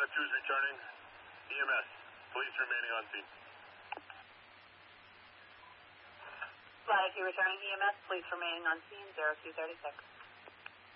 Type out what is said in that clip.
2's returning. EMS, police remaining on scene. Latitude returning EMS, police remaining on scene, 0236.